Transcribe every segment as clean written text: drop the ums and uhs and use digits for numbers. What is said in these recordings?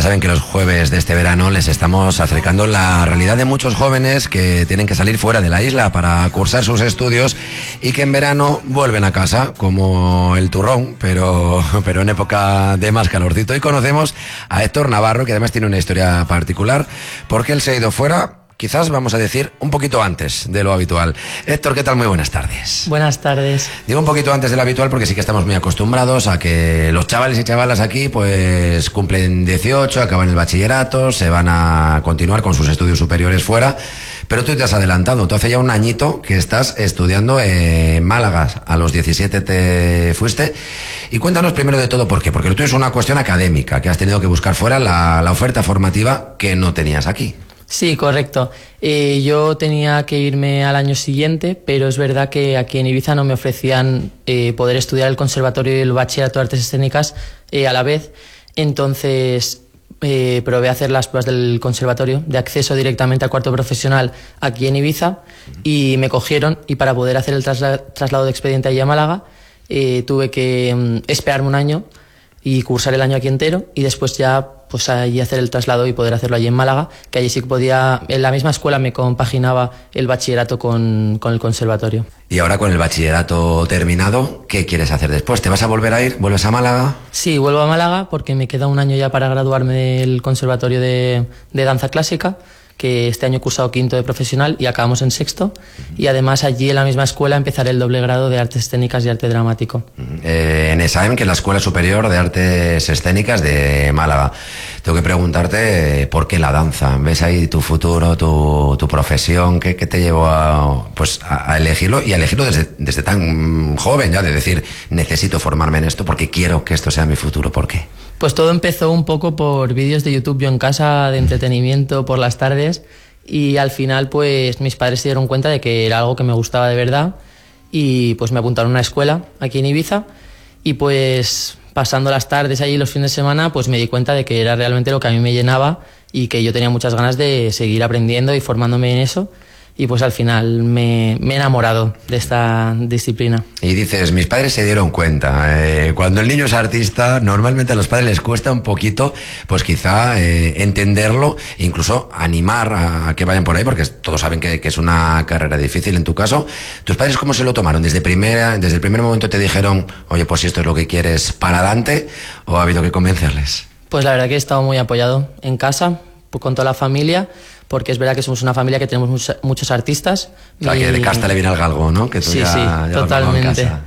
saben que los jueves de este verano les estamos acercando la realidad de muchos jóvenes que tienen que salir fuera de la isla para cursar sus estudios y que en verano vuelven a casa como el turrón, pero en época de más calorcito. Y conocemos a Héctor Navarro, que además tiene una historia particular, porque él se ha ido fuera, quizás vamos a decir, un poquito antes de lo habitual. Héctor, ¿qué tal? Muy buenas tardes. Buenas tardes. Digo un poquito antes de lo habitual porque sí que estamos muy acostumbrados a que los chavales y chavalas aquí pues cumplen 18, acaban el bachillerato, se van a continuar con sus estudios superiores fuera, pero tú te has adelantado. Tú hace ya un añito que estás estudiando en Málaga. A los 17 te fuiste. Y cuéntanos primero de todo por qué. Porque lo tuyo es una cuestión académica, que has tenido que buscar fuera la oferta formativa que no tenías aquí. Sí, correcto. Yo tenía que irme al año siguiente, pero es verdad que aquí en Ibiza no me ofrecían poder estudiar el conservatorio y el bachillerato de artes escénicas a la vez. Entonces probé a hacer las pruebas del conservatorio de acceso directamente a cuarto profesional aquí en Ibiza y me cogieron, y para poder hacer el traslado de expediente allí a Málaga tuve que esperarme un año y cursar el año aquí entero, y después ya pues allí hacer el traslado y poder hacerlo allí en Málaga, que allí sí que podía, en la misma escuela me compaginaba el bachillerato con el conservatorio. Y ahora con el bachillerato terminado, ¿qué quieres hacer después? ¿Te vas a volver a ir? ¿Vuelves a Málaga? Sí, vuelvo a Málaga porque me queda un año ya para graduarme del conservatorio de danza clásica, que este año he cursado quinto de profesional y acabamos en sexto, y además allí en la misma escuela empezaré el doble grado de artes escénicas y arte dramático. En ESAEM, que es la Escuela Superior de Artes Escénicas de Málaga. Tengo que preguntarte por qué la danza. ¿Ves ahí tu futuro, tu profesión? ¿Qué te llevó a elegirlo? Y a elegirlo desde tan joven ya, de decir, necesito formarme en esto porque quiero que esto sea mi futuro. ¿Por qué? Pues todo empezó un poco por vídeos de YouTube yo en casa, de entretenimiento por las tardes, y al final pues mis padres se dieron cuenta de que era algo que me gustaba de verdad, y pues me apuntaron a una escuela aquí en Ibiza, y pues pasando las tardes allí los fines de semana pues me di cuenta de que era realmente lo que a mí me llenaba y que yo tenía muchas ganas de seguir aprendiendo y formándome en eso. Y pues al final me he enamorado de esta disciplina. Y dices, mis padres se dieron cuenta. Cuando el niño es artista, normalmente a los padres les cuesta un poquito, pues quizá entenderlo, incluso animar a que vayan por ahí, porque todos saben que es una carrera difícil. En tu caso, ¿tus padres cómo se lo tomaron? ¿Desde el primer momento te dijeron, oye, pues si esto es lo que quieres, para adelante? ¿O ha habido que convencerles? Pues la verdad que he estado muy apoyado en casa, con toda la familia, porque es verdad que somos una familia que tenemos muchos artistas. O sea, que de casta le viene al galgo, ¿no? Que tú sí, ya totalmente. En casa.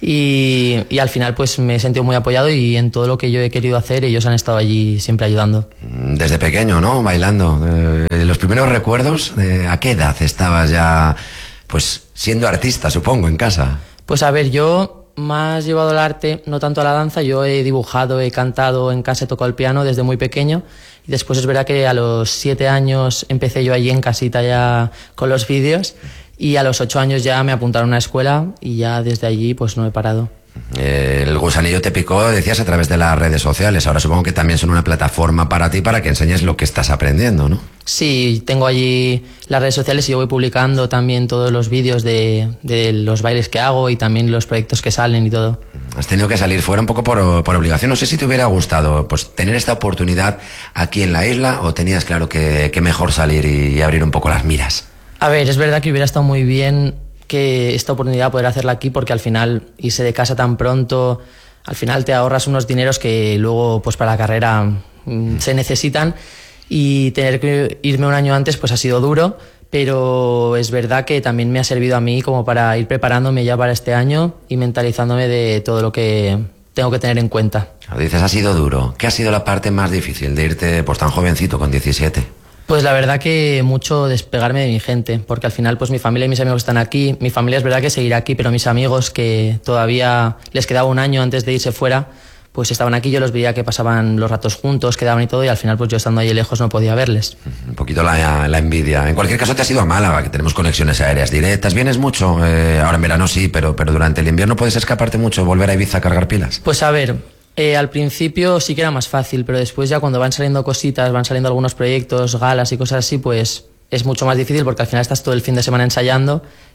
Y al final pues me he sentido muy apoyado, y en todo lo que yo he querido hacer ellos han estado allí siempre ayudando. Desde pequeño, ¿no? Bailando. Los primeros recuerdos, ¿a qué edad estabas ya, pues, siendo artista, supongo, en casa? Pues a ver, yo más llevado al arte, no tanto a la danza. Yo he dibujado, he cantado en casa, he tocado el piano desde muy pequeño. Y después es verdad que a los 7 años empecé yo allí en casita ya con los vídeos, y a los 8 años ya me apuntaron a una escuela, y ya desde allí pues no he parado. El gusanillo te picó, decías, a través de las redes sociales. Ahora supongo que también son una plataforma para ti, para que enseñes lo que estás aprendiendo, ¿no? Sí, tengo allí las redes sociales y yo voy publicando también todos los vídeos de los bailes que hago y también los proyectos que salen y todo. Has tenido que salir fuera un poco por obligación. No sé si te hubiera gustado pues tener esta oportunidad aquí en la isla, o tenías claro que mejor salir y abrir un poco las miras. A ver, es verdad que hubiera estado muy bien que esta oportunidad poder hacerla aquí, porque al final irse de casa tan pronto, al final te ahorras unos dineros que luego pues para la carrera se necesitan, y tener que irme un año antes pues ha sido duro, pero es verdad que también me ha servido a mí como para ir preparándome ya para este año y mentalizándome de todo lo que tengo que tener en cuenta. Dices, ha sido duro. ¿Qué ha sido la parte más difícil de irte pues tan jovencito, con 17? Pues la verdad que mucho despegarme de mi gente, porque al final pues mi familia y mis amigos están aquí. Mi familia es verdad que seguirá aquí, pero mis amigos, que todavía les quedaba un año antes de irse fuera, pues estaban aquí, yo los veía que pasaban los ratos juntos, quedaban y todo, y al final pues yo estando ahí lejos no podía verles. Un poquito la envidia. En cualquier caso te has ido a Málaga, que tenemos conexiones aéreas directas. ¿Vienes mucho? Ahora en verano sí, pero durante el invierno puedes escaparte mucho, volver a Ibiza a cargar pilas. Pues a ver, al principio sí que era más fácil, pero después ya cuando van saliendo cositas, van saliendo algunos proyectos, galas y cosas así, pues es mucho más difícil, porque al final estás todo el fin de semana ensayando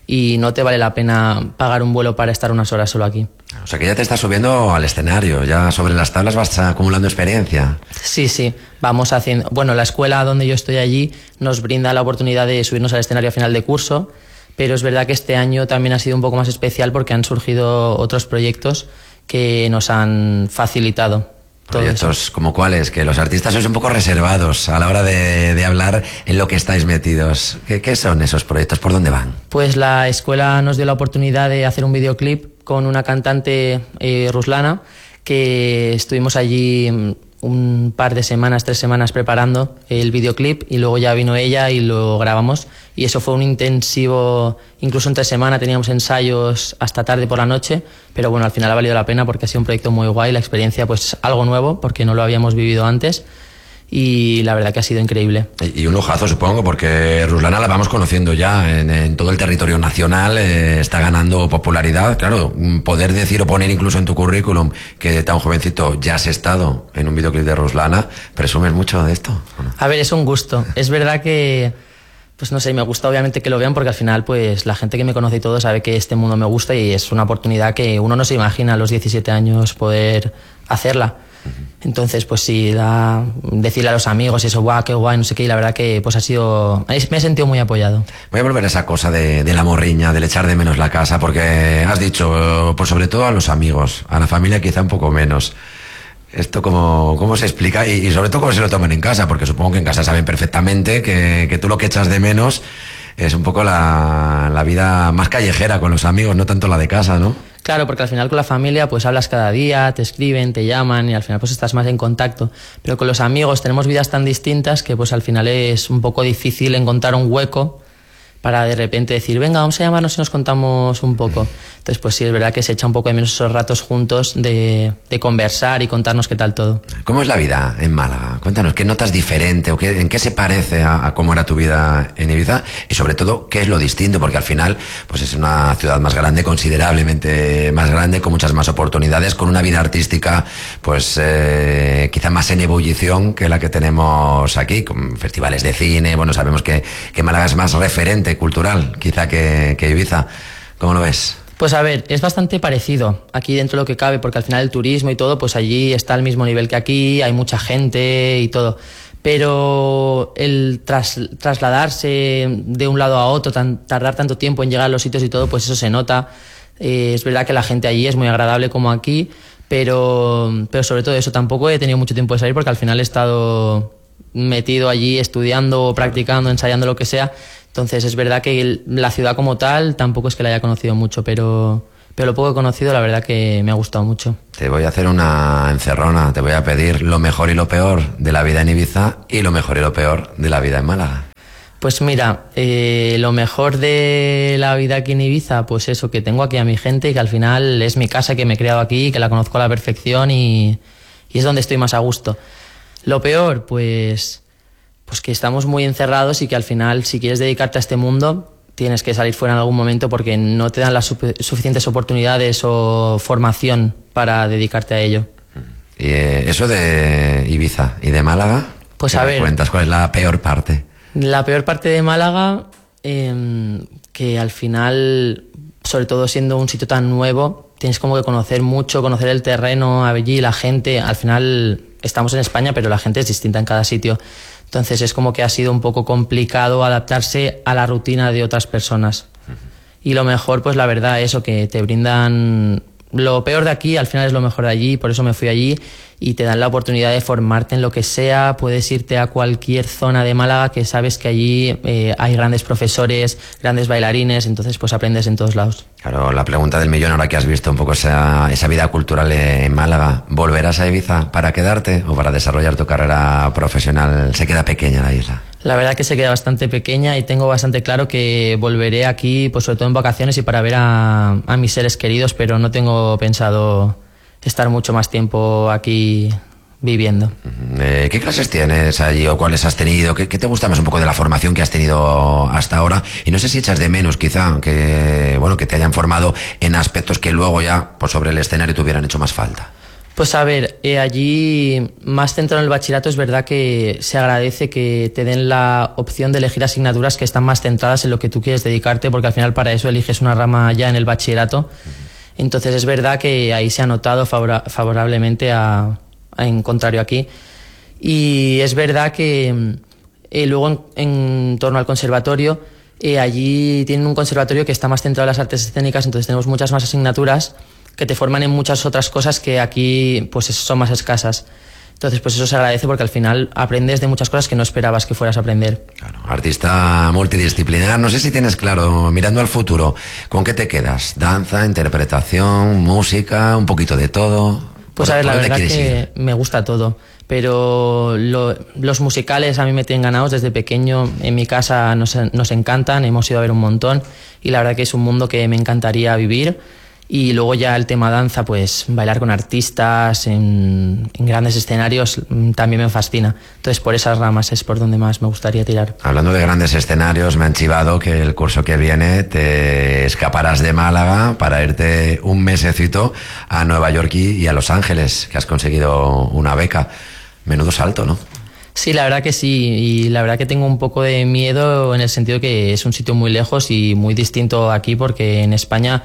y no te vale la pena pagar un vuelo para estar unas horas solo aquí. O sea que ya te estás subiendo al escenario, ya sobre las tablas vas acumulando experiencia. Sí, vamos haciendo... Bueno, la escuela donde yo estoy allí nos brinda la oportunidad de subirnos al escenario a final de curso, pero es verdad que este año también ha sido un poco más especial porque han surgido otros proyectos que nos han facilitado. Proyectos como cuáles, que los artistas sois un poco reservados a la hora de hablar en lo que estáis metidos. ¿Qué son esos proyectos? ¿Por dónde van? Pues la escuela nos dio la oportunidad de hacer un videoclip con una cantante ruslana, que estuvimos allí un par de semanas, 3 semanas preparando el videoclip, y luego ya vino ella y lo grabamos, y eso fue un intensivo, incluso entre semana teníamos ensayos hasta tarde por la noche, pero bueno, al final ha valido la pena porque ha sido un proyecto muy guay, la experiencia pues algo nuevo porque no lo habíamos vivido antes, y la verdad que ha sido increíble. Y un lujazo, supongo, porque Ruslana la vamos conociendo ya en todo el territorio nacional, está ganando popularidad. Claro, poder decir o poner incluso en tu currículum que tan jovencito ya has estado en un videoclip de Ruslana, ¿presumes mucho de esto? ¿O no? A ver, es un gusto. Es verdad que, pues no sé, me gusta obviamente que lo vean porque al final pues la gente que me conoce y todo sabe que este mundo me gusta y es una oportunidad que uno no se imagina a los 17 años poder hacerla. Entonces, pues sí, decirle a los amigos y eso, guau, qué guay, no sé qué, y la verdad que pues me he sentido muy apoyado. Voy a volver a esa cosa de la morriña, del echar de menos la casa, porque has dicho, pues sobre todo a los amigos, a la familia quizá un poco menos. ¿Esto cómo se explica? Y sobre todo cómo se lo toman en casa, porque supongo que en casa saben perfectamente que tú lo que echas de menos es un poco la vida más callejera con los amigos, no tanto la de casa, ¿no? Claro, porque al final con la familia pues hablas cada día, te escriben, te llaman y al final pues estás más en contacto. Pero con los amigos tenemos vidas tan distintas que pues al final es un poco difícil encontrar un hueco para de repente decir, venga, vamos a llamarnos y nos contamos un poco. Entonces, pues sí, es verdad que se echa un poco de menos esos ratos juntos de conversar y contarnos qué tal todo. ¿Cómo es la vida en Málaga? Cuéntanos, ¿qué notas diferente o en qué se parece a cómo era tu vida en Ibiza? Y sobre todo, ¿qué es lo distinto? Porque al final, pues es una ciudad más grande, considerablemente más grande, con muchas más oportunidades, con una vida artística, pues quizá más en ebullición que la que tenemos aquí, con festivales de cine. Bueno, sabemos que Málaga es más referente cultural, quizá que Ibiza. ¿Cómo lo ves? Pues a ver, es bastante parecido aquí dentro de lo que cabe, porque al final el turismo y todo, pues allí está al mismo nivel que aquí, hay mucha gente y todo. Pero el trasladarse de un lado a otro, tardar tanto tiempo en llegar a los sitios y todo, pues eso se nota. Es verdad que la gente allí es muy agradable como aquí, pero sobre todo eso, tampoco he tenido mucho tiempo de salir porque al final he estado metido allí estudiando, practicando, ensayando, lo que sea. Entonces es verdad que la ciudad como tal tampoco es que la haya conocido mucho, pero lo poco que he conocido la verdad que me ha gustado mucho. Te voy a hacer una encerrona, te voy a pedir lo mejor y lo peor de la vida en Ibiza y lo mejor y lo peor de la vida en Málaga. Pues mira, lo mejor de la vida aquí en Ibiza, pues eso, que tengo aquí a mi gente y que al final es mi casa, que me he criado aquí, que la conozco a la perfección y es donde estoy más a gusto. Lo peor, pues que estamos muy encerrados y que al final, si quieres dedicarte a este mundo, tienes que salir fuera en algún momento porque no te dan las suficientes oportunidades o formación para dedicarte a ello. Y eso de Ibiza y de Málaga, pues ¿qué a me ver, cuentas? ¿Cuál es la peor parte? La peor parte de Málaga, que al final, sobre todo siendo un sitio tan nuevo, tienes como que conocer mucho, conocer el terreno, allí la gente. Al final estamos en España, pero la gente es distinta en cada sitio. Entonces es como que ha sido un poco complicado adaptarse a la rutina de otras personas. Y lo mejor, pues la verdad, eso, que te brindan... Lo peor de aquí, al final es lo mejor de allí, por eso me fui allí, y te dan la oportunidad de formarte en lo que sea. Puedes irte a cualquier zona de Málaga que sabes que allí hay grandes profesores, grandes bailarines, entonces pues aprendes en todos lados. Claro, la pregunta del millón, ahora que has visto un poco esa vida cultural en Málaga, ¿volverás a Ibiza para quedarte o para desarrollar tu carrera profesional? ¿Se queda pequeña la isla? La verdad que se queda bastante pequeña y tengo bastante claro que volveré aquí, pues sobre todo en vacaciones y para ver a mis seres queridos, pero no tengo pensado estar mucho más tiempo aquí viviendo. ¿Qué clases tienes allí o cuáles has tenido? ¿Qué te gusta más un poco de la formación que has tenido hasta ahora? Y no sé si echas de menos quizá que te hayan formado en aspectos que luego ya pues sobre el escenario te hubieran hecho más falta. Pues a ver, allí más centrado en el bachillerato es verdad que se agradece que te den la opción de elegir asignaturas que están más centradas en lo que tú quieres dedicarte, porque al final para eso eliges una rama ya en el bachillerato. Entonces es verdad que ahí se ha notado favorablemente en contrario aquí. Y es verdad que luego en torno al conservatorio, allí tienen un conservatorio que está más centrado en las artes escénicas, entonces tenemos muchas más asignaturas que te forman en muchas otras cosas que aquí pues son más escasas. Entonces pues eso se agradece porque al final aprendes de muchas cosas que no esperabas que fueras a aprender. Claro, artista multidisciplinar. No sé si tienes claro, mirando al futuro, ¿con qué te quedas? ¿Danza, interpretación, música, un poquito de todo? Pues a ver, la verdad que me gusta todo, pero los musicales a mí me tienen ganados desde pequeño. En mi casa nos encantan, hemos ido a ver un montón y la verdad que es un mundo que me encantaría vivir. Y luego ya el tema danza, pues bailar con artistas en grandes escenarios también me fascina. Entonces por esas ramas es por donde más me gustaría tirar. Hablando de grandes escenarios, me han chivado que el curso que viene te escaparás de Málaga para irte un mesecito a Nueva York y a Los Ángeles, que has conseguido una beca. Menudo salto, ¿no? Sí, la verdad que sí, y la verdad que tengo un poco de miedo en el sentido que es un sitio muy lejos y muy distinto aquí, porque en España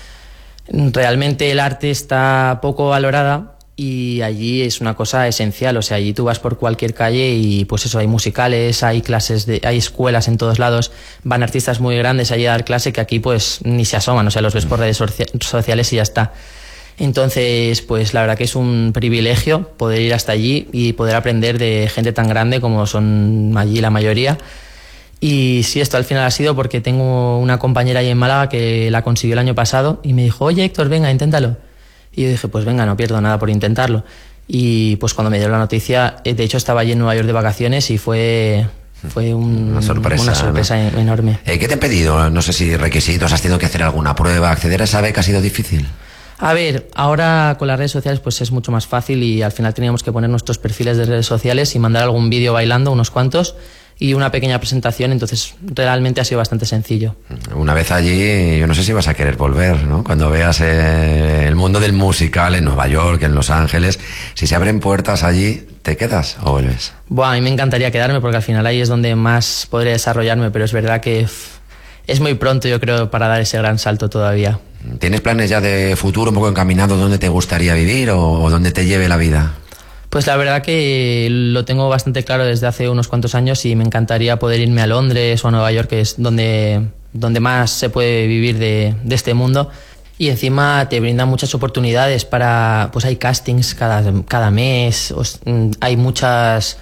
realmente el arte está poco valorada y allí es una cosa esencial. O sea, allí tú vas por cualquier calle y pues eso, hay musicales, hay clases, hay escuelas en todos lados, van artistas muy grandes allí a dar clase que aquí pues ni se asoman, o sea, los ves por redes sociales y ya está. Entonces, pues la verdad que es un privilegio poder ir hasta allí y poder aprender de gente tan grande como son allí la mayoría. Y sí, esto al final ha sido porque tengo una compañera ahí en Málaga que la consiguió el año pasado y me dijo, oye Héctor, venga, inténtalo. Y yo dije, pues venga, no pierdo nada por intentarlo. Y pues cuando me dio la noticia, de hecho estaba allí en Nueva York de vacaciones y fue una sorpresa, ¿no? Enorme. ¿Qué te han pedido? No sé si requisitos, has tenido que hacer alguna prueba, acceder a esa beca ha sido difícil. A ver, ahora con las redes sociales pues es mucho más fácil y al final teníamos que poner nuestros perfiles de redes sociales y mandar algún vídeo bailando, unos cuantos, y una pequeña presentación, entonces realmente ha sido bastante sencillo. Una vez allí, yo no sé si vas a querer volver, ¿no? Cuando veas el mundo del musical en Nueva York, en Los Ángeles, si se abren puertas allí, ¿te quedas o vuelves? Buah, a mí me encantaría quedarme porque al final ahí es donde más podré desarrollarme, pero es verdad que es muy pronto, yo creo, para dar ese gran salto todavía. ¿Tienes planes ya de futuro un poco encaminados dónde te gustaría vivir o dónde te lleve la vida? Pues la verdad que lo tengo bastante claro desde hace unos cuantos años y me encantaría poder irme a Londres o a Nueva York, que es donde más se puede vivir de este mundo. Y encima te brindan muchas oportunidades pues hay castings cada mes, hay muchas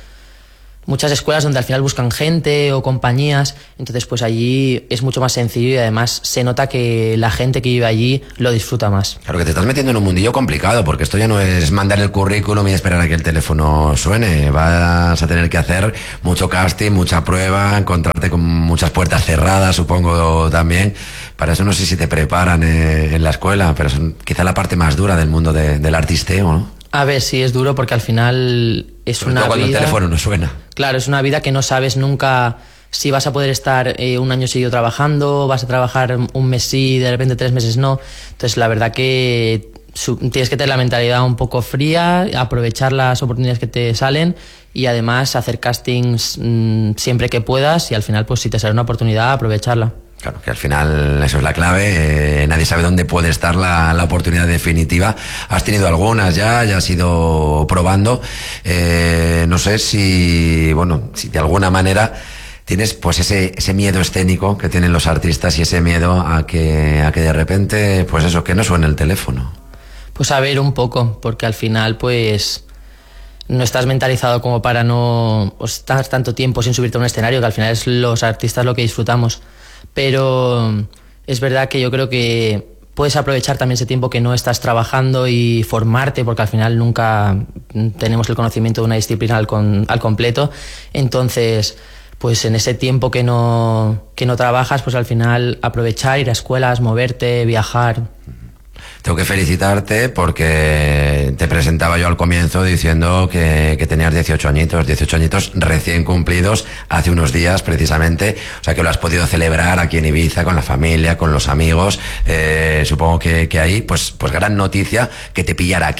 escuelas donde al final buscan gente o compañías, entonces pues allí es mucho más sencillo y además se nota que la gente que vive allí lo disfruta más. Claro que te estás metiendo en un mundillo complicado, porque esto ya no es mandar el currículum y esperar a que el teléfono suene, vas a tener que hacer mucho casting, mucha prueba, encontrarte con muchas puertas cerradas, supongo también. Para eso no sé si te preparan en la escuela, pero es quizá la parte más dura del mundo del artisteo, ¿no? A ver, sí, es duro porque al final es sobre una todo cuando vida... el teléfono no suena. Claro, es una vida que no sabes nunca si vas a poder estar un año seguido trabajando, vas a trabajar un mes sí, de repente 3 meses no. Entonces, la verdad que tienes que tener la mentalidad un poco fría, aprovechar las oportunidades que te salen y además hacer castings siempre que puedas y al final, pues si te sale una oportunidad, aprovecharla. Claro, que al final eso es la clave, nadie sabe dónde puede estar la oportunidad definitiva. Has tenido algunas ya has ido probando, no sé si de alguna manera tienes pues ese miedo escénico que tienen los artistas y ese miedo a que de repente, pues eso, que no suene el teléfono. Pues a ver, un poco, porque al final pues no estás mentalizado como para no estar tanto tiempo sin subirte a un escenario, que al final es los artistas lo que disfrutamos. Pero es verdad que yo creo que puedes aprovechar también ese tiempo que no estás trabajando y formarte, porque al final nunca tenemos el conocimiento de una disciplina al completo. Entonces, pues en ese tiempo que no trabajas, pues al final aprovechar, ir a escuelas, moverte, viajar. Tengo que felicitarte porque te presentaba yo al comienzo diciendo que tenías 18 añitos recién cumplidos hace unos días precisamente, o sea que lo has podido celebrar aquí en Ibiza con la familia, con los amigos, supongo que ahí pues gran noticia que te pillara aquí.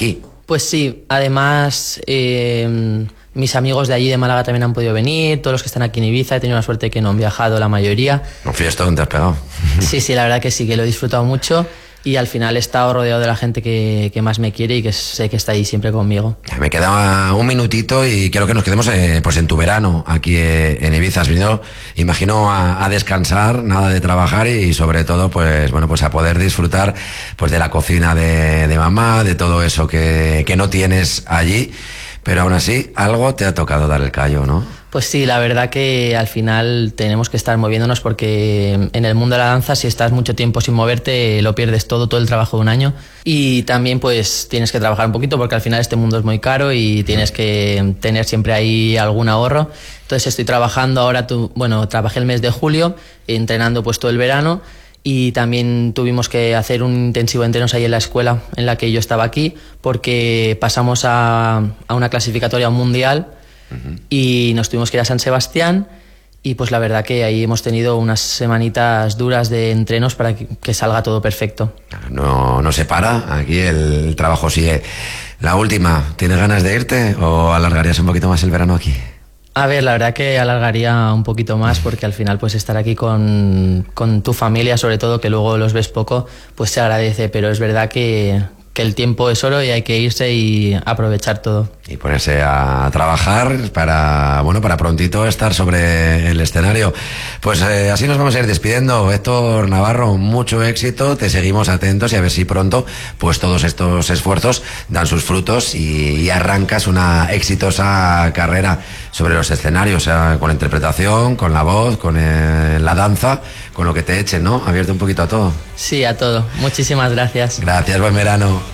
Pues sí, además mis amigos de allí de Málaga también han podido venir, todos los que están aquí en Ibiza, he tenido la suerte de que no han viajado la mayoría. Un fiestón te has pegado. Sí, la verdad que sí, que lo he disfrutado mucho y al final he estado rodeado de la gente que más me quiere y que sé que está ahí siempre conmigo. Me queda un minutito y quiero que nos quedemos pues en tu verano aquí en Ibiza. Has venido, imagino, a descansar, nada de trabajar y sobre todo pues bueno, pues a poder disfrutar pues de la cocina de mamá, de todo eso que no tienes allí. Pero aún así, algo te ha tocado dar el callo, ¿no? Pues sí, la verdad que al final tenemos que estar moviéndonos porque en el mundo de la danza, si estás mucho tiempo sin moverte, lo pierdes todo el trabajo de un año. Y también pues tienes que trabajar un poquito porque al final este mundo es muy caro y tienes que tener siempre ahí algún ahorro. Entonces estoy trabajando ahora, trabajé el mes de julio, entrenando pues todo el verano. Y también tuvimos que hacer un intensivo de entrenos ahí en la escuela en la que yo estaba aquí, porque pasamos a una clasificatoria mundial y nos tuvimos que ir a San Sebastián y pues la verdad que ahí hemos tenido unas semanitas duras de entrenos para que salga todo perfecto. No se para, aquí el trabajo sigue. La última, ¿tienes ganas de irte o alargarías un poquito más el verano aquí? A ver, la verdad que alargaría un poquito más porque al final pues estar aquí con tu familia, sobre todo, que luego los ves poco, pues se agradece, pero es verdad que el tiempo es oro y hay que irse y aprovechar todo. Y ponerse a trabajar para prontito estar sobre el escenario. Pues así nos vamos a ir despidiendo. Héctor Navarro, mucho éxito, te seguimos atentos y a ver si pronto pues todos estos esfuerzos dan sus frutos y arrancas una exitosa carrera sobre los escenarios, con la interpretación, con la voz, con la danza, con lo que te echen, ¿no? Abierto un poquito a todo. Sí, a todo. Muchísimas gracias. Gracias, buen verano.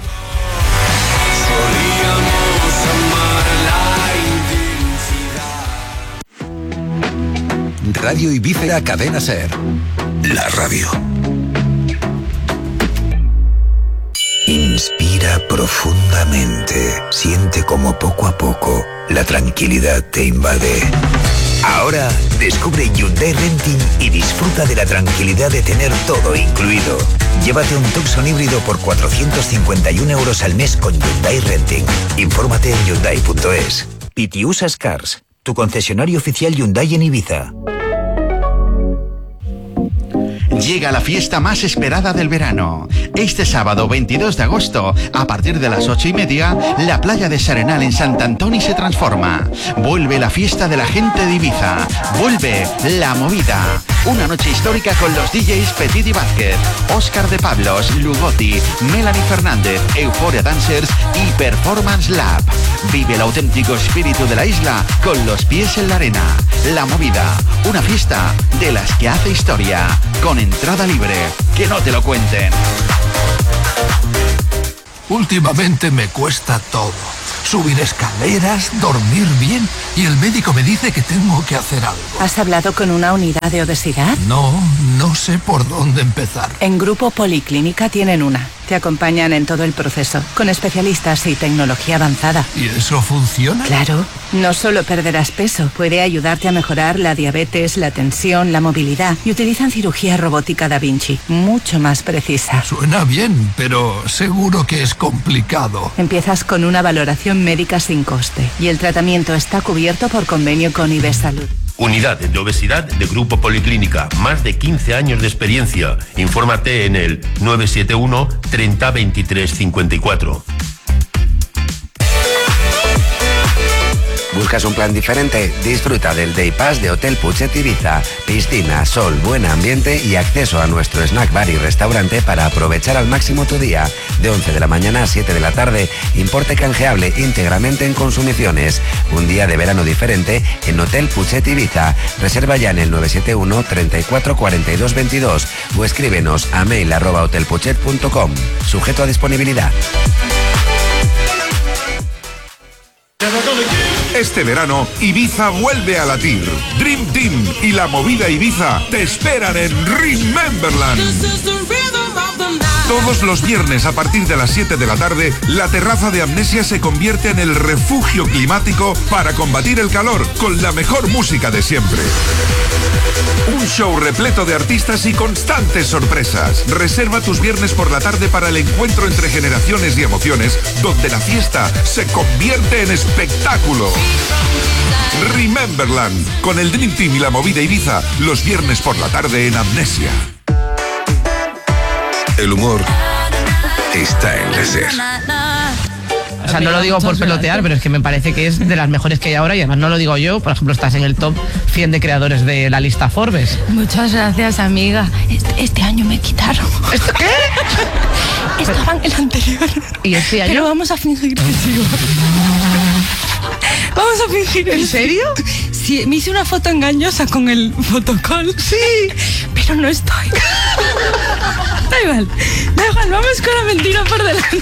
Radio Ibiza, Cadena Ser. La radio. Inspira profundamente. Siente como poco a poco la tranquilidad te invade. Ahora descubre Hyundai Renting y disfruta de la tranquilidad de tener todo incluido. Llévate un Tucson híbrido por 451 € al mes con Hyundai Renting. Infórmate en Hyundai.es. Pitiusas Cars, tu concesionario oficial Hyundai en Ibiza. Llega la fiesta más esperada del verano. Este sábado 22 de agosto, a partir de las 8:30, la playa de Serenal en Sant Antoni se transforma. Vuelve la fiesta de la gente de Ibiza. Vuelve la movida. Una noche histórica con los DJs Petit y Vázquez, Óscar de Pablos, Lugotti, Melanie Fernández, Euphoria Dancers y Performance Lab. Vive el auténtico espíritu de la isla con los pies en la arena. La movida, una fiesta de las que hace historia. Con entrada libre, que no te lo cuenten. Últimamente me cuesta todo. Subir escaleras, dormir bien y el médico me dice que tengo que hacer algo. ¿Has hablado con una unidad de obesidad? No sé por dónde empezar. En Grupo Policlínica tienen una. Te acompañan en todo el proceso, con especialistas y tecnología avanzada. ¿Y eso funciona? Claro. No solo perderás peso, puede ayudarte a mejorar la diabetes, la tensión, la movilidad. Y utilizan cirugía robótica Da Vinci, mucho más precisa. Suena bien, pero seguro que es complicado. Empiezas con una valoración médica sin coste y el tratamiento está cubierto por convenio con IBES Salud. Unidad de obesidad de Grupo Policlínica. Más de 15 años de experiencia. Infórmate en el 971 30 23 54. ¿Buscas un plan diferente? Disfruta del Day Pass de Hotel Puchet Ibiza. Piscina, sol, buen ambiente y acceso a nuestro snack bar y restaurante para aprovechar al máximo tu día. De 11 de la mañana a 7 de la tarde. Importe canjeable íntegramente en consumiciones. Un día de verano diferente en Hotel Puchet Ibiza. Reserva ya en el 971 34 42 22 o escríbenos a mail@hotelpuchet.com. Sujeto a disponibilidad. Este verano, Ibiza vuelve a latir. Dream Team y la movida Ibiza te esperan en Rememberland. Todos los viernes a partir de las 7 de la tarde, la terraza de Amnesia se convierte en el refugio climático para combatir el calor con la mejor música de siempre. Un show repleto de artistas y constantes sorpresas. Reserva tus viernes por la tarde para el encuentro entre generaciones y emociones, donde la fiesta se convierte en espectáculo. Rememberland, con el Dream Team y la movida Ibiza, los viernes por la tarde en Amnesia. El humor está en la SER. O sea, no lo digo por pelotear, pero es que me parece que es de las mejores que hay ahora y además no lo digo yo. Por ejemplo, estás en el top 100 de creadores de la lista Forbes. Muchas gracias, amiga. Este año me quitaron. ¿Esto qué? Estaba en el anterior. ¿Y este año? Pero vamos a fingir que sigo. Vamos a fingir. ¿En serio? Sí, me hice una foto engañosa con el fotocall. Sí. Pero no estoy. Da igual, vamos con la mentira por delante.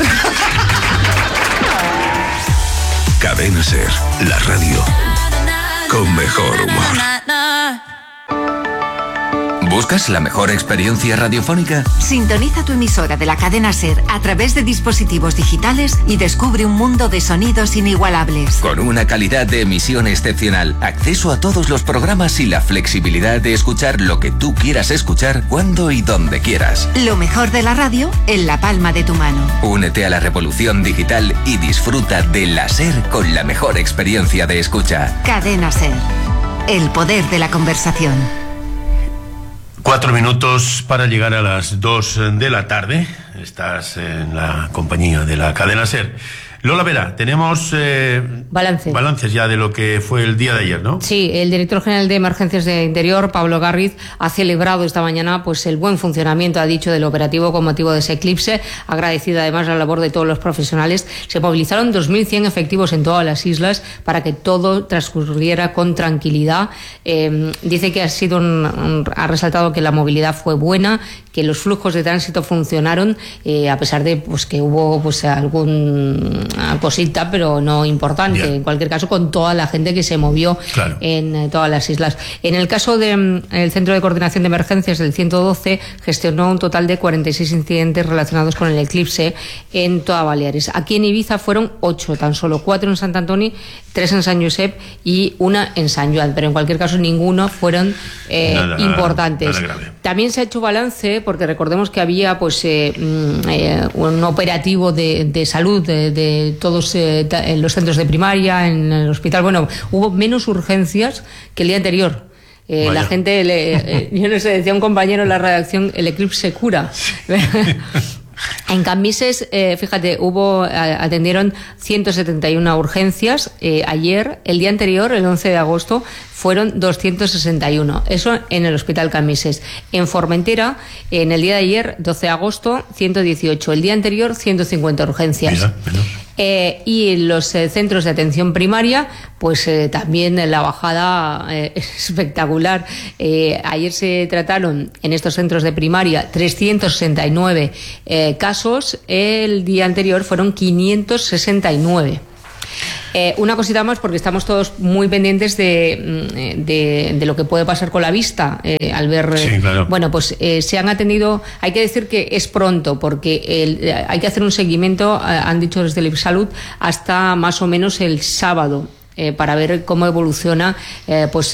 Cadena SER, la radio con mejor humor. ¿Buscas la mejor experiencia radiofónica? Sintoniza tu emisora de la cadena SER a través de dispositivos digitales y descubre un mundo de sonidos inigualables. Con una calidad de emisión excepcional, acceso a todos los programas y la flexibilidad de escuchar lo que tú quieras escuchar cuando y donde quieras. Lo mejor de la radio en la palma de tu mano. Únete a la revolución digital y disfruta de la SER con la mejor experiencia de escucha. Cadena SER. El poder de la conversación. 4 minutos para llegar a las 2 de la tarde. Estás en la compañía de la cadena SER. Lola Vera, tenemos balances ya de lo que fue el día de ayer, ¿no? Sí, el director general de Emergencias de Interior, Pablo Garriz, ha celebrado esta mañana pues el buen funcionamiento, ha dicho, del operativo con motivo de ese eclipse, agradecido además la labor de todos los profesionales. Se movilizaron 2.100 efectivos en todas las islas para que todo transcurriera con tranquilidad. Dice que ha resaltado que la movilidad fue buena, que los flujos de tránsito funcionaron, a pesar de pues que hubo pues algún cosita, pero no importante. En cualquier caso, con toda la gente que se movió en todas las islas. En el caso del Centro de Coordinación de Emergencias del 112, gestionó un total de 46 incidentes relacionados con el eclipse en toda Baleares. Aquí en Ibiza fueron 8, tan solo 4 en Sant Antoni, 3 en Sant Josep y 1 en Sant Joan, pero en cualquier caso ninguno fueron importantes. También se ha hecho balance, porque recordemos que había pues un operativo de salud de todos en los centros de primaria, en el hospital. Bueno, hubo menos urgencias que el día anterior. La gente, yo no sé, decía un compañero en la redacción, el eclipse cura. En Cambises, fíjate, atendieron 171 urgencias ayer. El día anterior, el 11 de agosto, fueron 261. Eso en el Hospital Cambises. En Formentera, en el día de ayer, 12 de agosto, 118. El día anterior, 150 urgencias. Y en los centros de atención primaria, pues también la bajada espectacular. Ayer se trataron en estos centros de primaria 369 casos, el día anterior fueron 569. Una cosita más, porque estamos todos muy pendientes de lo que puede pasar con la vista al ver. Sí, claro. Bueno, pues se han atendido. Hay que decir que es pronto, porque hay que hacer un seguimiento, han dicho desde el Salud, hasta más o menos el sábado, para ver cómo evoluciona pues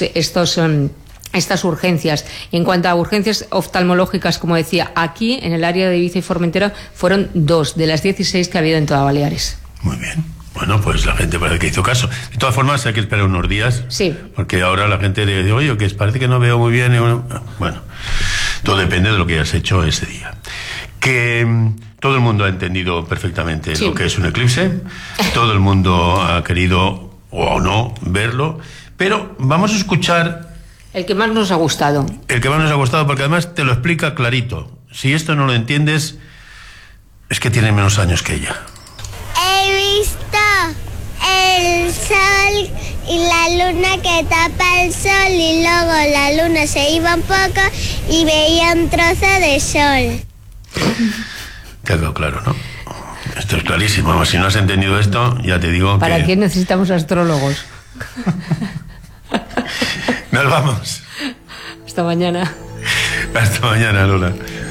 estas urgencias. En cuanto a urgencias oftalmológicas, como decía, aquí en el área de Ibiza y Formentera fueron 2 de las 16 que ha habido en toda Baleares. Muy bien. Bueno, pues la gente parece que hizo caso. De todas formas, hay que esperar unos días. Sí. Porque ahora la gente dice, oye, que parece que no veo muy bien. Bueno, todo depende de lo que hayas hecho ese día. Que todo el mundo ha entendido perfectamente lo que es un eclipse. Todo el mundo ha querido, o no, verlo. Pero vamos a escuchar... El que más nos ha gustado. El que más nos ha gustado, porque además te lo explica clarito. Si esto no lo entiendes, es que tiene menos años que ella. He visto el sol y la luna que tapa el sol, y luego la luna se iba un poco y veía un trozo de sol. Te ha quedado claro, ¿no? Esto es clarísimo. Si no has entendido esto, ya te digo ¿Para qué necesitamos astrólogos? Nos vamos. Hasta mañana. Hasta mañana, Lola.